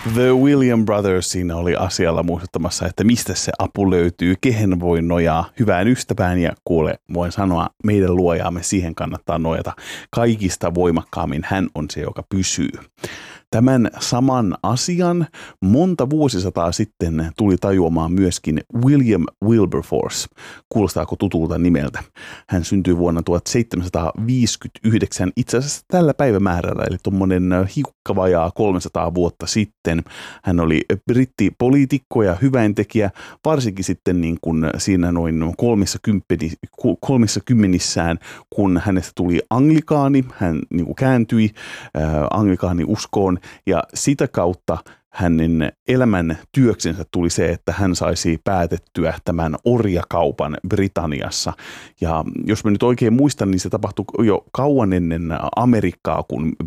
The William Brothers siinä oli asialla muistuttamassa, että mistä se apu löytyy, kehen voi nojaa hyvään ystävään ja kuule, voin sanoa, meidän luojaamme siihen kannattaa nojata kaikista voimakkaammin. Hän on se, joka pysyy. Tämän saman asian monta vuosisataa sitten tuli tajuamaan myöskin William Wilberforce. Kuulostaako tutulta nimeltä? Hän syntyi vuonna 1759 itse asiassa tällä päivämäärällä, eli tuommoinen hiukka vajaa 300 vuotta sitten. Hän oli brittipoliitikko ja hyväntekijä, varsinkin sitten niin kuin siinä noin 30-nissään, kun hänestä tuli anglikaani. Hän niin kuin kääntyi anglikaani uskoon. Ja sitä kautta hänen elämän työksensä tuli se, että hän saisi päätettyä tämän orjakaupan Britanniassa. Ja jos mä nyt oikein muistan, niin se tapahtui jo kauan ennen Amerikkaa, kun